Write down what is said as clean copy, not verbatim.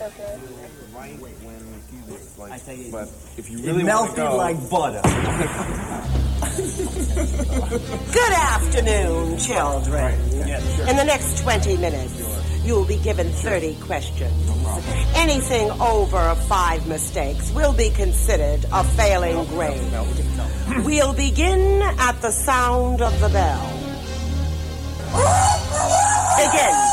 Right when it's like, I say but if you it really want to melted go, like butter. Good afternoon, children. In the next 20 minutes, you will be given 30 questions. Anything over 5 mistakes will be considered a failing grade. We'll begin at the sound of the bell. Begin.